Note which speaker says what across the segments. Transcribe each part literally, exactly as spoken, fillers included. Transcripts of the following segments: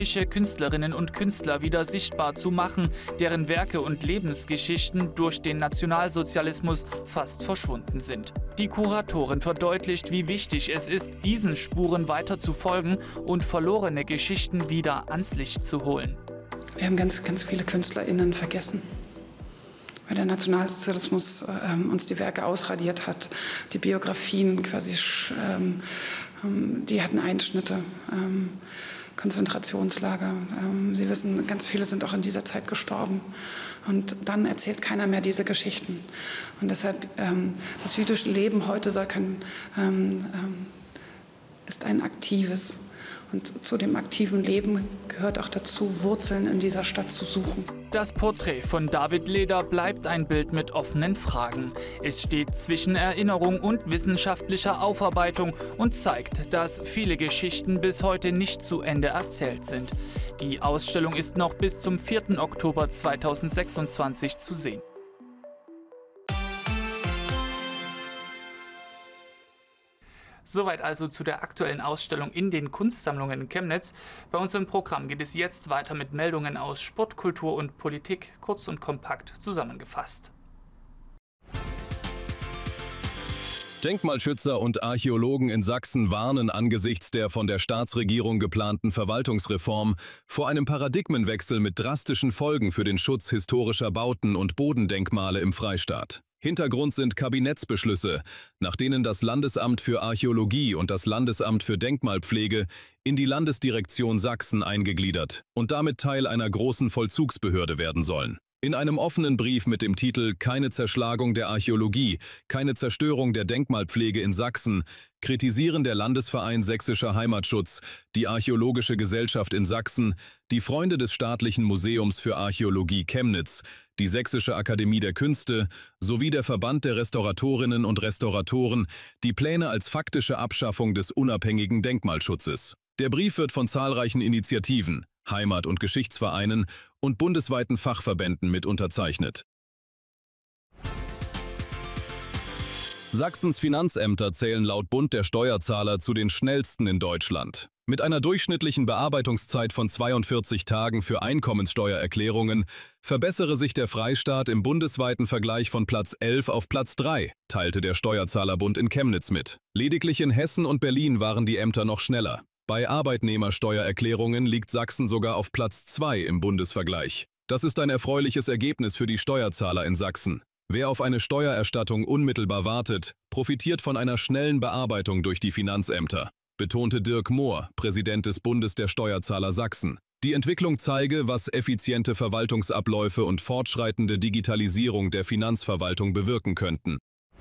Speaker 1: Künstlerinnen und Künstler wieder sichtbar zu machen, deren Werke und Lebensgeschichten durch den Nationalsozialismus fast verschwunden sind. Die Kuratorin verdeutlicht, wie wichtig es ist, diesen Spuren weiter zu folgen und verlorene Geschichten wieder ans Licht zu holen.
Speaker 2: Wir haben ganz, ganz viele KünstlerInnen vergessen, weil der Nationalsozialismus ähm, uns die Werke ausradiert hat, die Biografien quasi, ähm, die hatten Einschnitte. Ähm, Konzentrationslager. Sie wissen, ganz viele sind auch in dieser Zeit gestorben. Und dann erzählt keiner mehr diese Geschichten. Und deshalb, das jüdische Leben heute soll kein, ist ein aktives. Und zu dem aktiven Leben gehört auch dazu, Wurzeln in dieser Stadt zu suchen.
Speaker 1: Das Porträt von David Leder bleibt ein Bild mit offenen Fragen. Es steht zwischen Erinnerung und wissenschaftlicher Aufarbeitung und zeigt, dass viele Geschichten bis heute nicht zu Ende erzählt sind. Die Ausstellung ist noch bis zum vierten Oktober zweitausendsechsundzwanzig zu sehen. Soweit also zu der aktuellen Ausstellung in den Kunstsammlungen in Chemnitz. Bei unserem Programm geht es jetzt weiter mit Meldungen aus Sport, Kultur und Politik, kurz und kompakt zusammengefasst.
Speaker 3: Denkmalschützer und Archäologen in Sachsen warnen angesichts der von der Staatsregierung geplanten Verwaltungsreform vor einem Paradigmenwechsel mit drastischen Folgen für den Schutz historischer Bauten und Bodendenkmale im Freistaat. Hintergrund sind Kabinettsbeschlüsse, nach denen das Landesamt für Archäologie und das Landesamt für Denkmalpflege in die Landesdirektion Sachsen eingegliedert und damit Teil einer großen Vollzugsbehörde werden sollen. In einem offenen Brief mit dem Titel »Keine Zerschlagung der Archäologie, keine Zerstörung der Denkmalpflege in Sachsen« kritisieren der Landesverein Sächsischer Heimatschutz, die Archäologische Gesellschaft in Sachsen, die Freunde des Staatlichen Museums für Archäologie Chemnitz, die Sächsische Akademie der Künste sowie der Verband der Restauratorinnen und Restauratoren die Pläne als faktische Abschaffung des unabhängigen Denkmalschutzes. Der Brief wird von zahlreichen Initiativen, Heimat- und Geschichtsvereinen und bundesweiten Fachverbänden mit unterzeichnet. Sachsens Finanzämter zählen laut Bund der Steuerzahler zu den schnellsten in Deutschland. Mit einer durchschnittlichen Bearbeitungszeit von zweiundvierzig Tagen für Einkommenssteuererklärungen verbessere sich der Freistaat im bundesweiten Vergleich von Platz elf auf Platz drei, teilte der Steuerzahlerbund in Chemnitz mit. Lediglich in Hessen und Berlin waren die Ämter noch schneller. Bei Arbeitnehmersteuererklärungen liegt Sachsen sogar auf Platz zwei im Bundesvergleich. Das ist ein erfreuliches Ergebnis für die Steuerzahler in Sachsen. Wer auf eine Steuererstattung unmittelbar wartet, profitiert von einer schnellen Bearbeitung durch die Finanzämter, betonte Dirk Mohr, Präsident des Bundes der Steuerzahler Sachsen. Die Entwicklung zeige, was effiziente Verwaltungsabläufe und fortschreitende Digitalisierung der Finanzverwaltung bewirken könnten.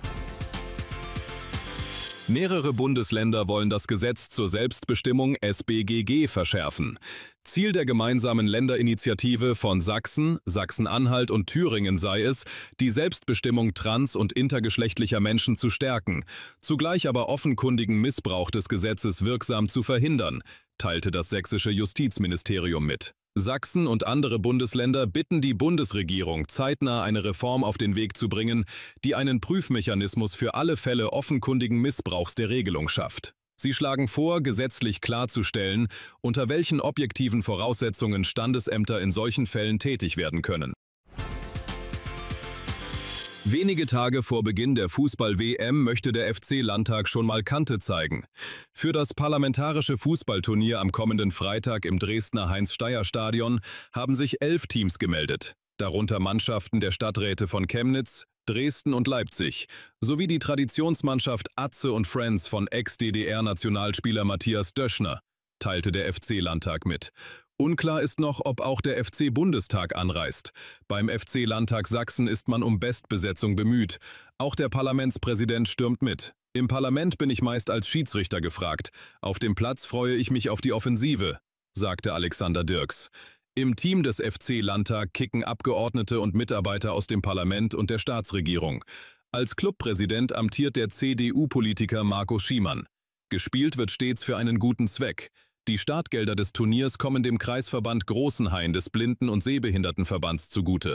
Speaker 3: Mehrere Bundesländer wollen das Gesetz zur Selbstbestimmung S B G G verschärfen. Ziel der gemeinsamen Länderinitiative von Sachsen, Sachsen-Anhalt und Thüringen sei es, die Selbstbestimmung trans- und intergeschlechtlicher Menschen zu stärken, zugleich aber offenkundigen Missbrauch des Gesetzes wirksam zu verhindern, teilte das sächsische Justizministerium mit. Sachsen und andere Bundesländer bitten die Bundesregierung, zeitnah eine Reform auf den Weg zu bringen, die einen Prüfmechanismus für alle Fälle offenkundigen Missbrauchs der Regelung schafft. Sie schlagen vor, gesetzlich klarzustellen, unter welchen objektiven Voraussetzungen Standesämter in solchen Fällen tätig werden können. Wenige Tage vor Beginn der Fußball-W M möchte der F C-Landtag schon mal Kante zeigen. Für das parlamentarische Fußballturnier am kommenden Freitag im Dresdner Heinz-Steier-Stadion haben sich elf Teams gemeldet, darunter Mannschaften der Stadträte von Chemnitz, Dresden und Leipzig, sowie die Traditionsmannschaft Atze und Friends von Ex-D D R-Nationalspieler Matthias Döschner, teilte der F C-Landtag mit. Unklar ist noch, ob auch der F C-Bundestag anreist. Beim F C-Landtag Sachsen ist man um Bestbesetzung bemüht. Auch der Parlamentspräsident stürmt mit. Im Parlament bin ich meist als Schiedsrichter gefragt. Auf dem Platz freue ich mich auf die Offensive, sagte Alexander Dirks. Im Team des F C-Landtag kicken Abgeordnete und Mitarbeiter aus dem Parlament und der Staatsregierung. Als Clubpräsident amtiert der C D U-Politiker Markus Schiemann. Gespielt wird stets für einen guten Zweck. Die Startgelder des Turniers kommen dem Kreisverband Großenhain des Blinden- und Sehbehindertenverbands zugute.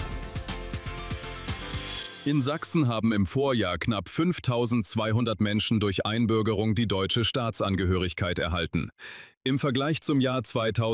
Speaker 3: In Sachsen haben im Vorjahr knapp fünftausendzweihundert Menschen durch Einbürgerung die deutsche Staatsangehörigkeit erhalten. Im Vergleich zum Jahr zweitausend